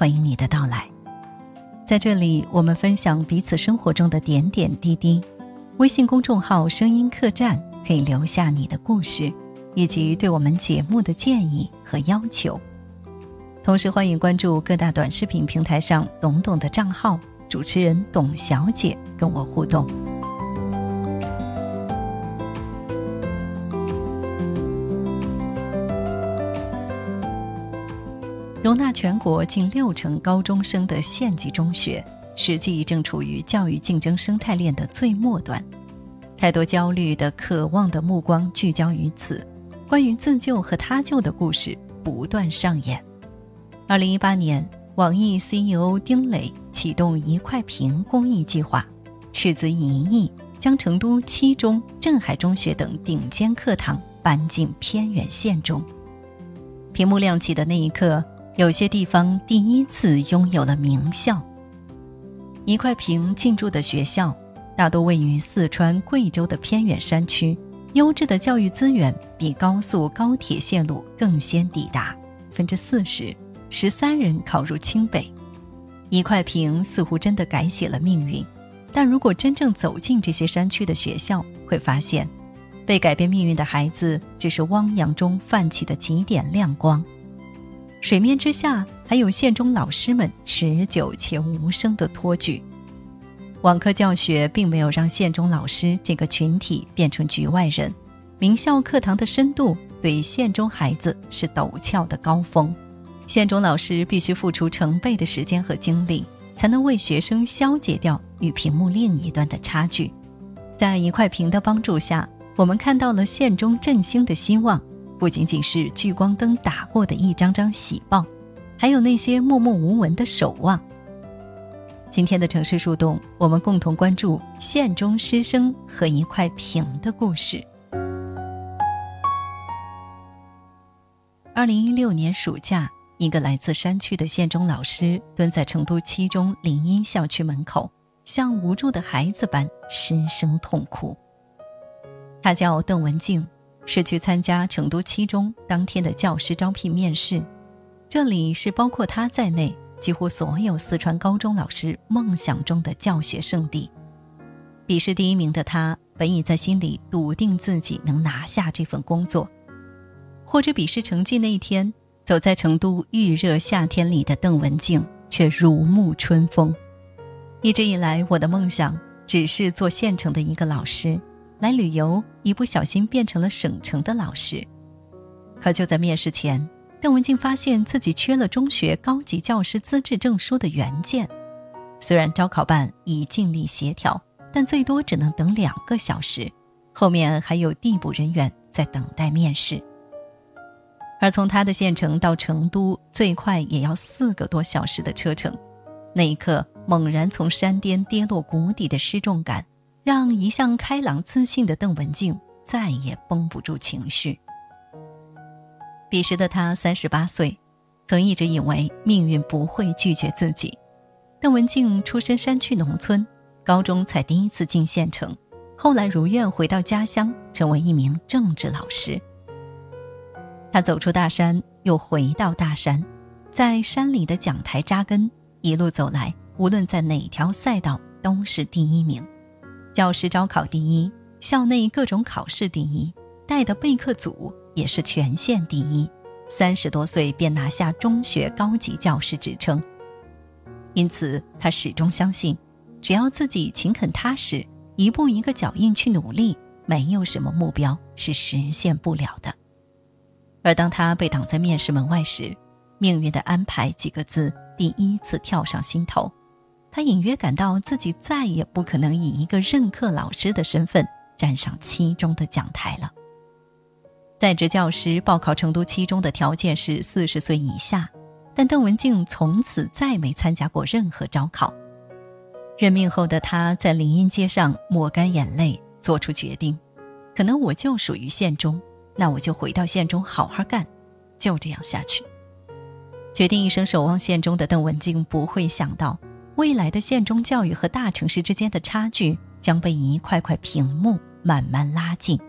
欢迎你的到来。在这里，我们分享彼此生活中的点点滴滴。微信公众号声音客栈可以留下你的故事，以及对我们节目的建议和要求。同时欢迎关注各大短视频平台上董董的账号，主持人董小姐跟我互动。容纳全国近60%高中生的县级中学，实际正处于教育竞争生态链的最末端。太多焦虑的、渴望的目光聚焦于此，关于自救和他救的故事不断上演。2018年，网易 CEO 丁磊启动一块屏公益计划，斥资1亿，将成都7中、镇海中学等顶尖课堂搬进偏远县中。屏幕亮起的那一刻，有些地方第一次拥有了名校。一块屏进驻的学校大多位于四川、贵州的偏远山区，优质的教育资源比高速高铁线路更先抵达，40%，13人考入清北。一块屏似乎真的改写了命运，但如果真正走进这些山区的学校，会发现被改变命运的孩子只是汪洋中泛起的几点亮光，水面之下还有县中老师们持久且无声的托举。网课教学并没有让县中老师这个群体变成局外人，名校课堂的深度对县中孩子是陡峭的高峰。县中老师必须付出成倍的时间和精力，才能为学生消解掉与屏幕另一端的差距。在一块屏的帮助下，我们看到了县中振兴的希望，不仅仅是聚光灯打过的一张张喜报，还有那些默默无闻的守望。今天的城市树洞，我们共同关注县中师生和一块屏的故事。2016年暑假，一个来自山区的县中老师蹲在成都7中临沂校区门口，像无助的孩子般失声痛哭。他叫邓文静，是去参加成都7中当天的教师招聘面试。这里是包括他在内几乎所有四川高中老师梦想中的教学圣地。笔试第1名的他本已在心里笃定自己能拿下这份工作。获知笔试成绩那一天，走在成都预热夏天里的邓文静却如沐春风。一直以来，我的梦想只是做县城的一个老师，来旅游，一不小心变成了省城的老师。可就在面试前，邓文静发现自己缺了中学高级教师资质证书的原件。虽然招考办已尽力协调，但最多只能等2个小时，后面还有递补人员在等待面试。而从他的县城到成都，最快也要4个多小时的车程。那一刻，猛然从山巅跌落谷底的失重感，让一向开朗自信的邓文静再也绷不住情绪。彼时的他38岁，曾一直以为命运不会拒绝自己。邓文静出身山区农村，高中才第1次进县城，后来如愿回到家乡，成为一名政治老师。他走出大山，又回到大山，在山里的讲台扎根，一路走来，无论在哪条赛道都是第1名。教师招考第1，校内各种考试第1，带的备课组也是全县第1。30多岁便拿下中学高级教师职称。因此他始终相信，只要自己勤恳踏实，一步一个脚印去努力，没有什么目标是实现不了的。而当他被挡在面试门外时，命运的安排几个字第1次跳上心头。他隐约感到自己再也不可能以一个任课老师的身份站上7中的讲台了。在职教师报考成都7中的条件是40岁以下，但邓文静从此再没参加过任何招考。任命后的他在临沂街上抹干眼泪，做出决定，可能我就属于县中，那我就回到县中好好干，就这样下去。决定一生守望县中的邓文静不会想到，未来的县中教育和大城市之间的差距将被一块块屏幕慢慢拉近。